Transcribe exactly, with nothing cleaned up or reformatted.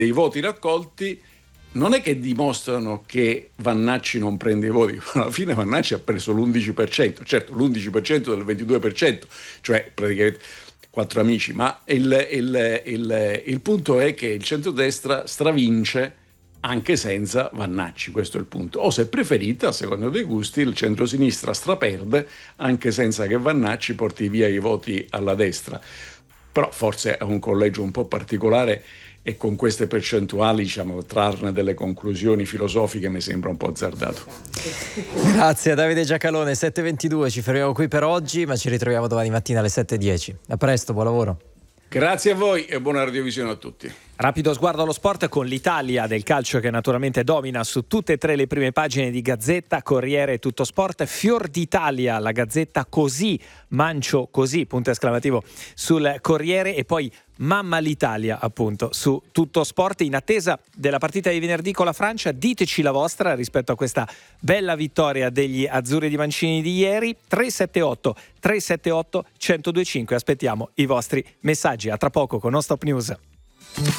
dei voti raccolti non è che dimostrano che Vannacci non prende i voti, alla fine Vannacci ha preso l'undici per cento, certo l'undici per cento del ventidue per cento, cioè praticamente quattro amici, ma il, il, il, il punto è che il centrodestra stravince anche senza Vannacci, questo è il punto. O se preferite, a seconda dei gusti, il centrosinistra straperde anche senza che Vannacci porti via i voti alla destra. Però forse è un collegio un po' particolare e con queste percentuali, diciamo, trarne delle conclusioni filosofiche mi sembra un po' azzardato. Grazie a Davide Giacalone, sette e ventidue, ci fermiamo qui per oggi, ma ci ritroviamo domani mattina alle sette e dieci. A presto, buon lavoro. Grazie a voi e buona radiovisione a tutti. Rapido sguardo allo sport con l'Italia del calcio che naturalmente domina su tutte e tre le prime pagine di Gazzetta, Corriere e Tutto Sport. Fior d'Italia, la Gazzetta così, Mancio così, punto esclamativo sul Corriere, e poi Mamma l'Italia appunto su Tutto Sport. In attesa della partita di venerdì con la Francia, diteci la vostra rispetto a questa bella vittoria degli azzurri di Mancini di ieri. Tre sette otto tre sette otto uno zero due cinque, aspettiamo i vostri messaggi. A tra poco con Non Stop News.